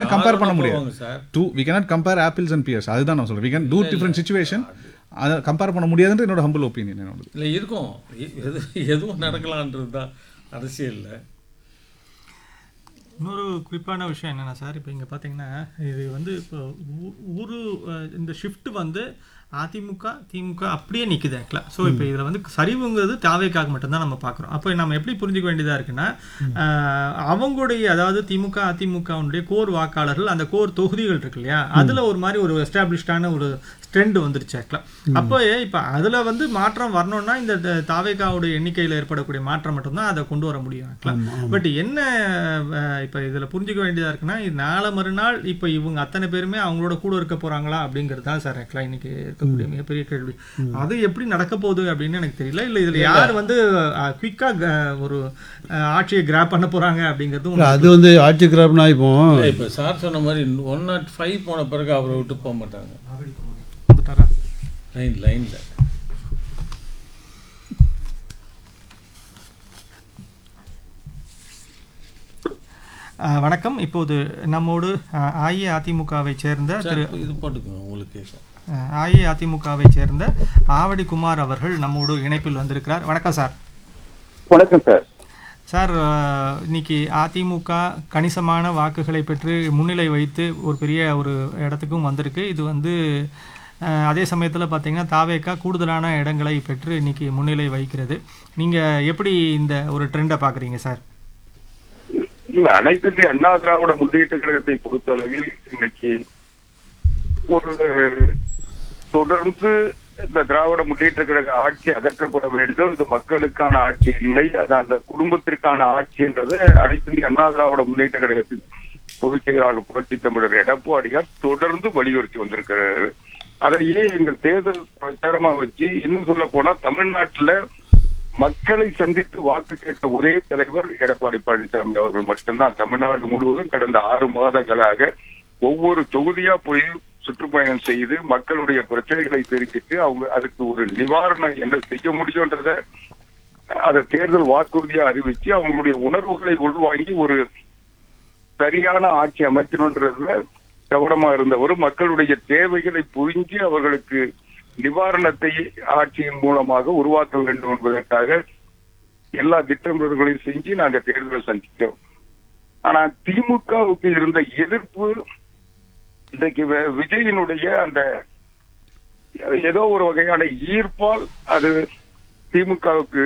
cannot compare பண்ண முடியாது. We cannot compare apples and pears. அதுதான் நான் சொல்றேன். We can do different situation. அதை கம்பேர் பண்ண முடியாதுன்ற என்னோட ஹம்பிள் ஒப்பீனியன். என்னோட இல்லை இருக்கும், எதுவும் நடக்கலான்றது தான் அரசியலில். இன்னொரு குறிப்பான விஷயம் என்னென்னா சார், இப்போ இங்கே பார்த்தீங்கன்னா இது வந்து இப்போ இந்த ஷிஃப்ட் வந்து அதிமுக திமுக அப்படியே நிற்குது ஆக்சுவலாக. ஸோ இப்போ இதில் வந்து சரிவுங்கிறது தாவேக்காக மட்டும்தான் நம்ம பார்க்குறோம். அப்போ நம்ம எப்படி புரிஞ்சுக்க வேண்டியதாக இருக்குன்னா, அவங்களுடைய அதாவது திமுக அதிமுகவுடைய கோர் வாக்காளர்கள் அந்த கோர் தொகுதிகள் இருக்கு இல்லையா, அதில் ஒரு மாதிரி ஒரு எஸ்டாப்ளிஷ்டான ஒரு ட்ரெண்ட் வந்துருச்சு ஆக்சுவலாக. அப்போ இப்போ அதில் வந்து மாற்றம் வரணும்னா இந்த தாவேக்காவுடைய எண்ணிக்கையில் ஏற்படக்கூடிய மாற்றம் மட்டும்தான் அதை கொண்டு வர முடியும் ஆக்சுவலாக. பட் என்ன இப்போ இதில் புரிஞ்சுக்க வேண்டியதாக இருக்குன்னா, இது நாளை மறுநாள் இப்போ இவங்க அத்தனை பேருமே அவங்களோட கூட இருக்க போகிறாங்களா அப்படிங்கிறது தான் சார் ஆக்சுவலாக இன்னைக்கு இருக்கக்கூடிய மிகப்பெரிய கேள்வி. அது எப்படி நடக்க போகுது அப்படின்னு எனக்கு தெரியல. இல்லை இதில் யார் வந்து குயிக்காக ஒரு ஆட்சியை கிராப் பண்ண போகிறாங்க அப்படிங்கிறது அது வந்து ஆட்சி கிராப்னா இப்போ சார் சொன்ன மாதிரி 105 போன பிறகு அவரை விட்டு போக மாட்டாங்க. லைன்ல வணக்கம். இப்போது நம்மோடு அஇஅதிமுகவை சேர்ந்த இது போட்டுக்கோங்க உங்களுக்கு அஇஅதிமுகவை சேர்ந்த ஆவடி குமார் அவர்கள் நம்மோடு இணைப்பில் வந்திருக்கிறார். வணக்கம் சார். வணக்கம் சார். சார், இன்னைக்கு அதிமுக கணிசமான வாக்குகளை பெற்று முன்னிலை வைத்து ஒரு பெரிய ஒரு இடத்துக்கும் வந்திருக்கு. இது வந்து அதே சமயத்தில் பார்த்தீங்கன்னா தாவேக்கா கூடுதலான இடங்களை பெற்று இன்னைக்கு முன்னிலை வைக்கிறது. நீங்கள் எப்படி இந்த ஒரு ட்ரெண்டை பார்க்குறீங்க சார்? இல்லை, அனைத்து இந்திய அண்ணா திராவிட முன்னேற்ற கழகத்தை பொறுத்தளவில் இன்னைக்கு ஒரு தொடர்ந்து இந்த திராவிட முன்னேற்ற கழக ஆட்சி அகற்றப்பட வேண்டும். இது மக்களுக்கான ஆட்சி இல்லை, அது அந்த குடும்பத்திற்கான ஆட்சி என்றது அனைத்து இந்திய அண்ணா திராவிட முன்னேற்ற கழகத்தின் பொதுச் செயலாளர் புரட்சி தமிழர் எடப்பாடியார் தொடர்ந்து வலியுறுத்தி வந்திருக்கிறார். அதையே எங்கள் தேர்தல் பிரச்சாரமா வச்சு இன்னும் சொல்ல போனா தமிழ்நாட்டுல மக்களை சந்தித்து வாக்கு கேட்ட ஒரே தலைவர் எடப்பாடி பழனிசாமி அவர்கள் மட்டும்தான். தமிழ்நாடு முழுவதும் கடந்த 6 மாதங்களாக ஒவ்வொரு தொகுதியா போய் சுற்றுப்பயணம் செய்து மக்களுடைய பிரச்சனைகளை தெரிவித்து அவங்க அதுக்கு ஒரு நிவாரணம் என்ன செய்ய முடியும்ன்றத அதை தேர்தல் வாக்குறுதியா அறிவிச்சு அவங்களுடைய உணர்வுகளை உள்வாங்கி ஒரு சரியான ஆட்சி அமைக்கணும்ன்றதுல கவனமா இருந்தவர். மக்களுடைய தேவைகளை புரிஞ்சு அவர்களுக்கு நிவாரணத்தை ஆட்சியின் மூலமாக உருவாக்க வேண்டும் என்பதற்காக எல்லா திட்டங்களையும் செஞ்சு நாங்க தேர்தலை சந்தித்தோம். ஆனா திமுகவுக்கு இருந்த எதிர்ப்பு இன்றைக்கு விஜயினுடைய அந்த ஏதோ ஒரு வகையான ஈர்ப்பால் அது திமுகவுக்கு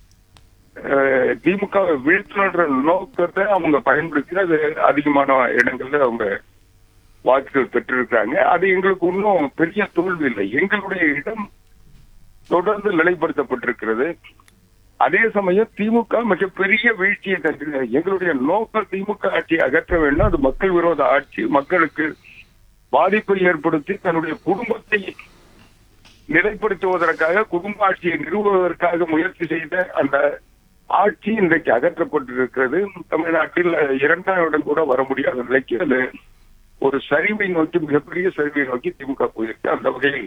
திமுகவை வீழ்த்துன்ற நோக்கத்தை அவங்க பயன்படுத்தி அது அதிகமான இடங்கள்ல அவங்க வாக்குகள் பெற்றிருக்காங்க. அது எங்களுக்கு இன்னும் பெரிய தோல்வி இல்லை. எங்களுடைய இடம் தொடர்ந்து நிலைப்படுத்தப்பட்டிருக்கிறது. அதே சமயம் திமுக மிகப்பெரிய வீழ்ச்சியை தந்து எங்களுடைய நோக்கம் திமுக ஆட்சியை அகற்ற வேண்டும். அது மக்கள் விரோத ஆட்சி, மக்களுக்கு பாதிப்பை ஏற்படுத்தி தன்னுடைய குடும்பத்தை நிலைப்படுத்துவதற்காக குடும்ப ஆட்சியை நிறுவுவதற்காக முயற்சி செய்த அந்த ஆட்சி இன்றைக்கு அகற்றப்பட்டிருக்கிறது. தமிழ்நாட்டில் 2ஆம் இடம் கூட வர முடியாத நிலைக்கு அது ஒரு சரிவை நோக்கி, மிகப்பெரிய சரிவை நோக்கி திமுக போயிருக்கு. அந்த வகையில்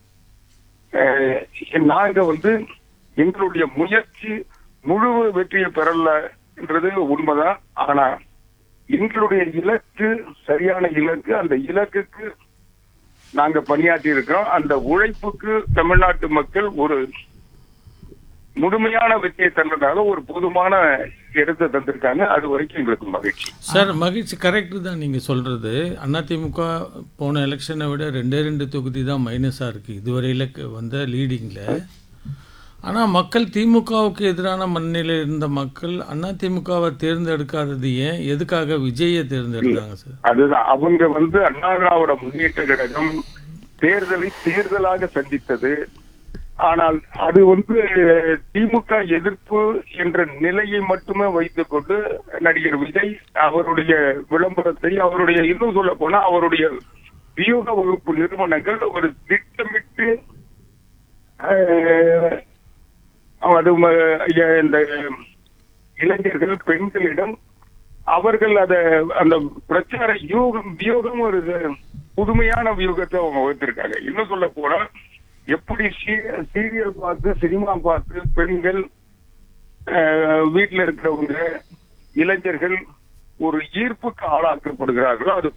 நாங்க எங்களுடைய முயற்சி முழு வெற்றியை பெறலன்றது உண்மைதான். ஆனா எங்களுடைய இலக்கு சரியான இலக்கு, அந்த இலக்குக்கு நாங்க பணியாற்றி இருக்கிறோம். அந்த உழைப்புக்கு தமிழ்நாட்டு மக்கள் ஒரு முழுமையான வெற்றியை தந்ததாக ஒரு போதுமான இடத்தை தந்திருக்காங்க. அது வரைக்கும் எங்களுக்கு மகிழ்ச்சி சார். மகிழ்ச்சி கரெக்டு தான் நீங்கள் சொல்கிறது. அதிமுக போன எலெக்ஷனை விட 2 தொகுதி தான் மைனஸாக இருக்குது இதுவரையில் வந்த லீடிங்கில். ஆனால் மக்கள் திமுகவுக்கு எதிரான மனநிலையில் இருந்த மக்கள் அதிமுகவை தேர்ந்தெடுக்காதது ஏன்? எதுக்காக விஜயை தேர்ந்தெடுத்தாங்க சார்? அதுதான் அவங்க அண்ணா திராவிட முன்னேற்ற கழகம் தேர்தலை தேர்தலாக சந்தித்தது. ஆனால் அது திமுக எதிர்ப்பு என்ற நிலையை மட்டுமே வைத்துக் கொண்டு நடிகர் விஜய் அவருடைய விளம்பரத்தை, அவருடைய இன்னும் சொல்ல போனா அவருடைய வியூக வகுப்பு நிறுவனங்கள் ஒரு திட்டமிட்டு அது இந்த இளைஞர்கள் பெண்களிடம் அவர்கள் அந்த பிரச்சார வியூகம் ஒரு புதுமையான வியூகத்தை அவங்க வகுத்திருக்காங்க. இன்னும் சொல்ல போனா எப்படி சீரியல் பார்த்து சினிமா பார்த்து பெண்கள் வீட்டில் இருக்கிறவங்க இளைஞர்கள் ஒரு ஈர்ப்புக்கு ஆளாக்கப்படுகிறார்களோ அது